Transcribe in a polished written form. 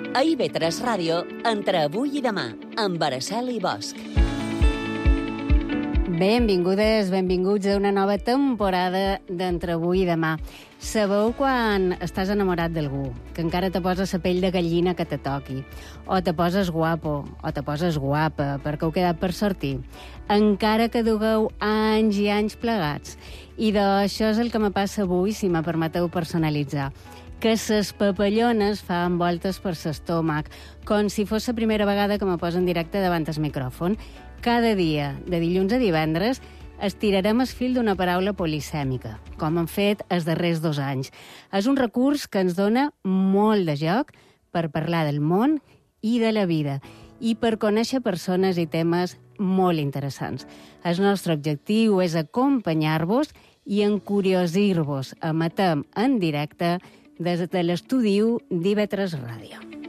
A IB3 Ràdio, entre avui i demà, amb Araceli Bosch. Benvingudes, benvinguts a una nova temporada d'Entre avui i demà. Sabeu quan estàs enamorat d'algú, que encara te poses la pell de gallina que te toqui, o te poses guapo, o te poses guapa, perquè heu quedat per sortir, encara que dugueu anys i anys plegats. I d'això és el que me passa avui, si me permeteu personalitzar, que ses papallones fan voltes per l'estómac, com si fos la primera vegada que me poso en directe davant el micròfon. Cada dia, de dilluns a divendres, estirarem el fil d'una paraula polisèmica, com hem fet els darrers 2 anys. És un recurs que ens dona molt de joc per parlar del món i de la vida, i per conèixer persones i temes molt interessants. El nostre objectiu és acompanyar-vos i encuriosir-vos. Emetem en directe des de l'estudi d'IB3 Ràdio.